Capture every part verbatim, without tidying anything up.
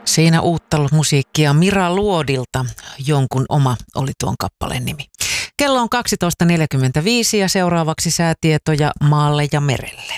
Siinä uutta musiikkia Mira Luodilta, jonkun oma oli tuon kappaleen nimi. Kello on kaksitoista neljäkymmentäviisi ja seuraavaksi säätietoja maalle ja merelle.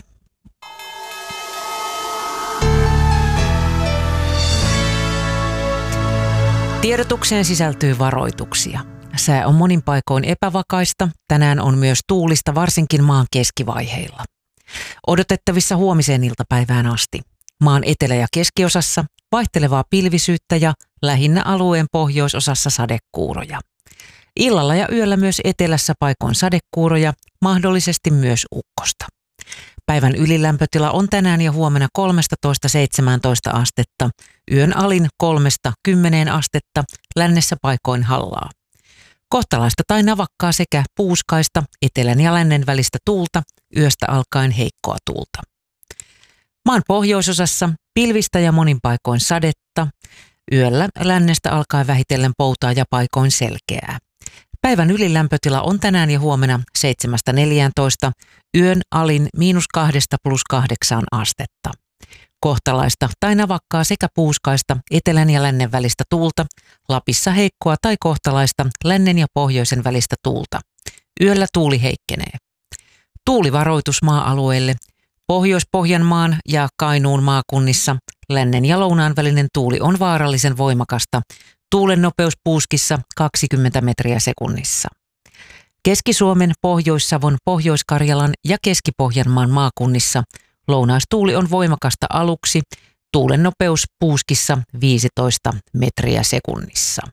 Tiedotukseen sisältyy varoituksia. Sää on monin paikoin epävakaista. Tänään on myös tuulista varsinkin maan keskivaiheilla. Odotettavissa huomiseen iltapäivään asti. Maan etelä- ja keskiosassa vaihtelevaa pilvisyyttä ja lähinnä alueen pohjoisosassa sadekuuroja. Illalla ja yöllä myös etelässä paikoin sadekuuroja, mahdollisesti myös ukkosta. Päivän ylilämpötila on tänään ja huomenna kolmetoista seitsemäntoista astetta, yön alin kolmesta kymmeneen astetta, lännessä paikoin hallaa. Kohtalaista tai navakkaa sekä puuskaista, etelän ja lännen välistä tuulta, yöstä alkaen heikkoa tuulta. Maan pohjoisosassa pilvistä ja monin paikoin sadetta, yöllä lännestä alkaen vähitellen poutaa ja paikoin selkeää. Päivän ylilämpötila on tänään ja huomenna seitsemästä neljääntoista, yön alin miinus kahdesta plus kahdeksaan astetta. Kohtalaista tai navakkaa sekä puuskaista, etelän ja lännen välistä tuulta, Lapissa heikkoa tai kohtalaista, lännen ja pohjoisen välistä tuulta. Yöllä tuuli heikkenee. Tuulivaroitus maa-alueelle. Pohjois-Pohjanmaan ja Kainuun maakunnissa lännen ja lounaan välinen tuuli on vaarallisen voimakasta. Tuulen nopeus puuskissa kaksikymmentä metriä sekunnissa. Keski-Suomen, Pohjois-Savon, Pohjois-Karjalan ja Keski-Pohjanmaan maakunnissa lounaistuuli on voimakasta aluksi. Tuulen nopeus puuskissa viisitoista metriä sekunnissa.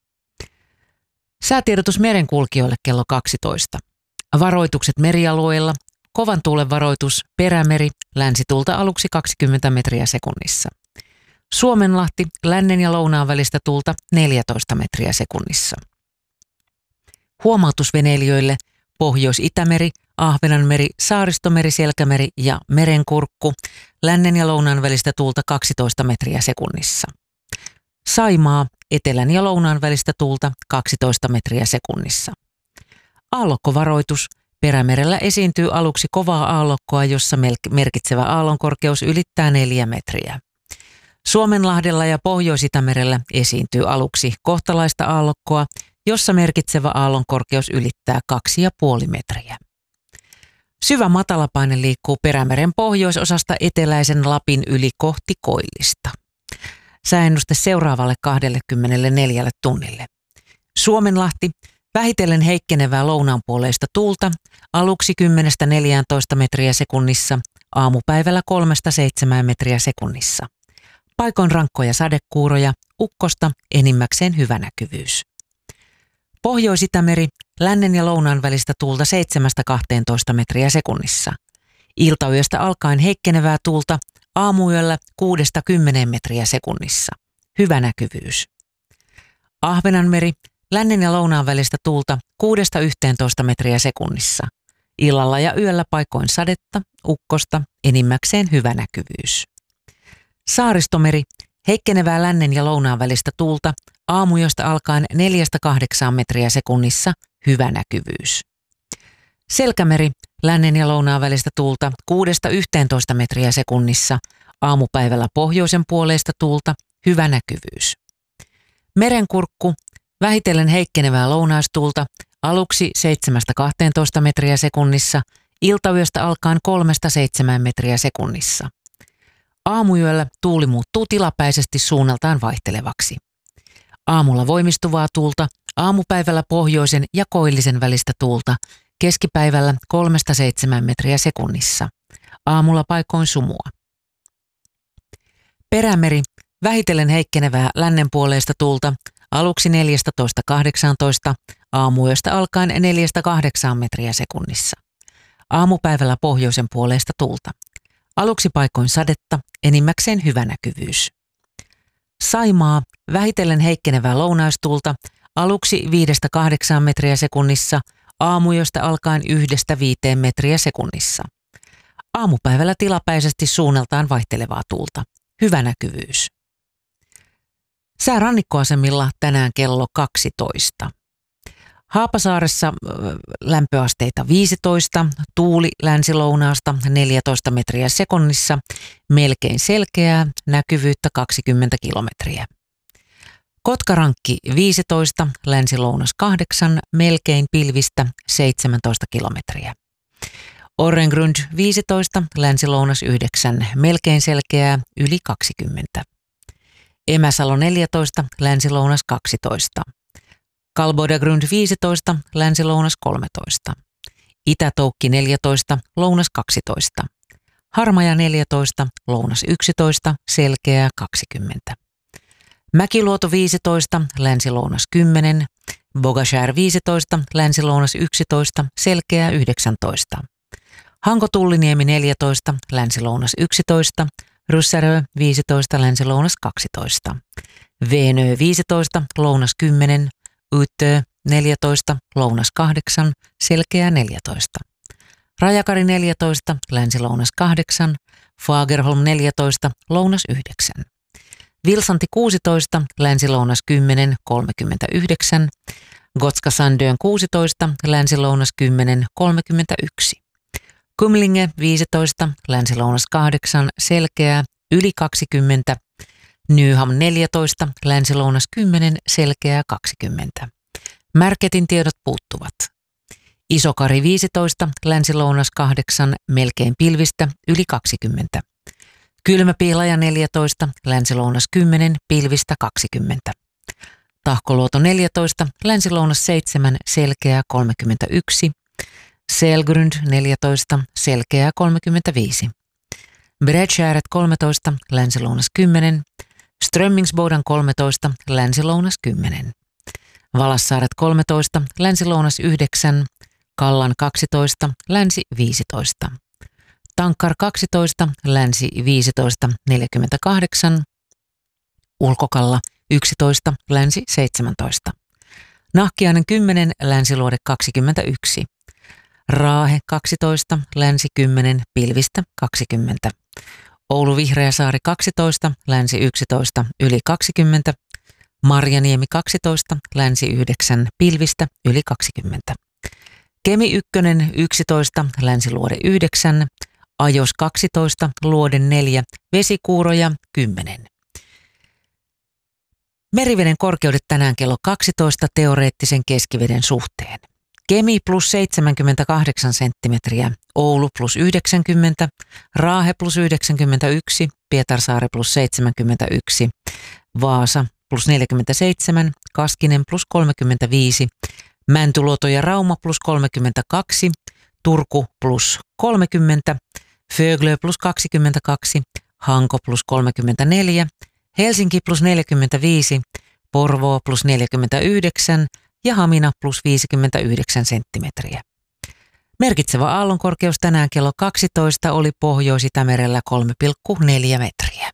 Säätiedotus merenkulkijoille kello kaksitoista. Varoitukset merialueilla. Kovan tuulen varoitus Perämeri, länsituulta aluksi kaksikymmentä metriä sekunnissa. Suomenlahti, lännen ja lounaan välistä tuulta neljätoista metriä sekunnissa. Huomautus veneilijöille Pohjois-Itämeri, Ahvenanmeri, Saaristomeri, Selkämeri ja Merenkurkku, lännen ja lounaan välistä tuulta kaksitoista metriä sekunnissa. Saimaa, etelän ja lounaan välistä tuulta kaksitoista metriä sekunnissa. Aallokkovaroitus. Perämerellä esiintyy aluksi kovaa aallokkoa, jossa merkitsevä aallonkorkeus ylittää neljä metriä. Suomenlahdella ja Pohjois-Itämerellä esiintyy aluksi kohtalaista aallokkoa, jossa merkitsevä aallonkorkeus ylittää kaksi ja puoli metriä. Syvä matalapaine liikkuu Perämeren pohjoisosasta eteläisen Lapin yli kohti Koillista. Sääennuste seuraavalle kaksikymmentäneljä tunnille. Suomenlahti. Vähitellen heikkenevää lounaanpuoleista tuulta, aluksi kymmenestä neljääntoista metriä sekunnissa, aamupäivällä kolmesta seitsemään metriä sekunnissa. Paikoin rankkoja sadekuuroja, ukkosta, enimmäkseen hyvä näkyvyys. Pohjois-Itämeri, lännen ja lounaan välistä tuulta seitsemästä kahteentoista metriä sekunnissa. Iltayöstä alkaen heikkenevää tuulta, aamuyöllä kuudesta kymmeneen metriä sekunnissa. Hyvä näkyvyys. Ahvenanmeri, lännen ja lounaan välistä tuulta kuudesta yhteentoista metriä sekunnissa. Illalla ja yöllä paikoin sadetta, ukkosta, enimmäkseen hyvä näkyvyys. Saaristomeri, heikkenevää lännen ja lounaan välistä tuulta, aamuyöstä alkaen neljästä kahdeksaan metriä sekunnissa, hyvä näkyvyys. Selkämeri, lännen ja lounaan välistä tuulta kuudesta yhteentoista metriä sekunnissa, aamupäivällä pohjoisen puoleista tuulta, hyvä näkyvyys. Merenkurkku, vähitellen heikkenevää lounaistuulta, aluksi seitsemästä kahteentoista metriä sekunnissa, iltayöstä alkaen kolmesta seitsemään metriä sekunnissa. Aamuyöllä tuuli muuttuu tilapäisesti suunnaltaan vaihtelevaksi. Aamulla voimistuvaa tuulta, aamupäivällä pohjoisen ja koillisen välistä tuulta, keskipäivällä kolmesta seitsemään metriä sekunnissa. Aamulla paikoin sumua. Perämeri, vähitellen heikkenevää lännenpuoleista tuulta, aluksi neljätoista kahdeksantoista, aamuyöstä alkaen neljästä kahdeksaan metriä sekunnissa. Aamupäivällä pohjoisen puoleista tuulta. Aluksi paikoin sadetta, enimmäkseen hyvä näkyvyys. Saimaa, vähitellen heikkenevää lounaistuulta, aluksi viidestä kahdeksaan metriä sekunnissa, aamuyöstä alkaen yhdestä viiteen metriä sekunnissa. Aamupäivällä tilapäisesti suunnaltaan vaihtelevaa tuulta. Hyvä näkyvyys. Sää rannikkoasemilla tänään kello kaksitoista. Haapasaaressa lämpöasteita viisitoista, tuuli länsi-lounaasta neljätoista metriä sekunnissa, melkein selkeää, näkyvyyttä kaksikymmentä kilometriä. Kotkarankki viisitoista, länsi-lounas kahdeksan, melkein pilvistä seitsemäntoista kilometriä. Orrengrund viisitoista, länsi-lounas yhdeksän, melkein selkeää, yli kaksikymmentä. Emäsalo neljätoista, länsi-lounas kaksitoista. Kalbodagrund viisitoista, länsi-lounas kolmetoista. Itätoukki neljätoista, lounas kaksitoista. Harmaja neljätoista, lounas yksitoista, selkeää kaksikymmentä. Mäkiluoto viisitoista, länsi-lounas kymmenen. Bogashär viisitoista, länsi-lounas yksitoista, selkeää yhdeksäntoista. Hanko-Tulliniemi neljätoista, länsi-lounas yksitoista. Ryssärö viisitoista, länsi-lounas kaksitoista. Veenö viisitoista, lounas kymmenen. Yttö neljätoista, lounas kahdeksan, selkeää neljätoista. Rajakari neljätoista, länsi-lounas kahdeksan. Fagerholm neljätoista, lounas yhdeksän. Vilsanti kuusitoista, länsi-lounas kymmenen, kolmekymmentäyhdeksän. Gotska-Sandön kuusitoista, länsi-lounas kymmenen, kolmekymmentäyksi. Kumlinge viisitoista, länsi-lounas kahdeksan, selkeää, yli kaksikymmentä. Nyham neljätoista, länsi-lounas kymmenen, selkeää kaksikymmentä. Märketin tiedot puuttuvat. Isokari viisitoista, länsi-lounas kahdeksan, melkein pilvistä, yli kaksikymmentä. Kylmäpiilaja neljätoista, länsi-lounas kymmenen, pilvistä kaksikymmentä. Tahkoluoto neljätoista, länsi-lounas seitsemän, selkeää kolmekymmentäyksi. Selgrund neljätoista, selkeää kolmekymmentäviisi. Bredskärret kolmetoista, länsi-lounas kymmenen. Strömmingsbodan kolmetoista, länsi-lounas kymmenen. Valassaaret kolmetoista, länsi-lounas yhdeksän. Kallan kaksitoista, länsi viisitoista. Tankkar kaksitoista, länsi viisitoista, neljäkymmentäkahdeksan. Ulkokalla yksitoista, länsi seitsemäntoista. Nahkiainen kymmenen, länsiluode kaksikymmentäyksi. Raahe kaksitoista, länsi kymmenen, pilvistä kaksikymmentä. Oulu Vihreäsaari kaksitoista, länsi yksitoista, yli kaksikymmentä. Marjaniemi kaksitoista, länsi yhdeksän, pilvistä yli kaksikymmentä. Kemi ykkönen yksitoista, länsiluode yhdeksän. Ajos kaksitoista, luode neljä, vesikuuroja kymmenen. Meriveden korkeudet tänään kello kaksitoista teoreettisen keskiveden suhteen. Kemi plus seitsemänkymmentäkahdeksan senttimetriä, Oulu plus yhdeksänkymmentä, Raahe plus yhdeksänkymmentäyksi, Pietarsaari plus seitsemänkymmentäyksi, Vaasa plus neljäkymmentäseitsemän, Kaskinen plus kolmekymmentäviisi, Mäntyluoto ja Rauma plus kolmekymmentäkaksi, Turku plus kolmekymmentä, Föglö plus kaksikymmentäkaksi, Hanko plus kolmekymmentäneljä, Helsinki plus neljäkymmentäviisi, Porvoo plus neljäkymmentäyhdeksän ja Hamina plus viisikymmentäyhdeksän senttimetriä. Merkitsevä aallonkorkeus tänään kello kaksitoista oli Pohjois-Itämerellä kolme pilkku neljä metriä.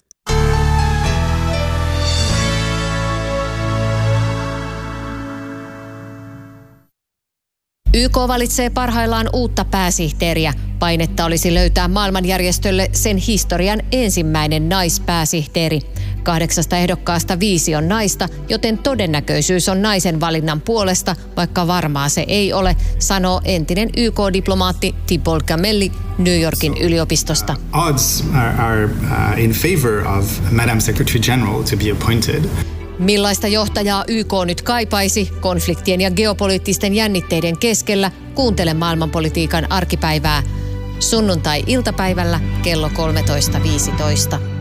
Y K valitsee parhaillaan uutta pääsihteeriä. Painetta olisi löytää maailmanjärjestölle sen historian ensimmäinen naispääsihteeri. Kahdeksasta ehdokkaasta viisi on naista, joten todennäköisyys on naisen valinnan puolesta, vaikka varmaa se ei ole, sanoo entinen Y K-diplomaatti Tipol Gamelli New Yorkin yliopistosta. Odds are, are uh, in favor of Madam Secretary General to be appointed. Millaista johtajaa Y K nyt kaipaisi konfliktien ja geopoliittisten jännitteiden keskellä? Kuuntele maailmanpolitiikan arkipäivää sunnuntai-iltapäivällä kello kolmetoista viisitoista.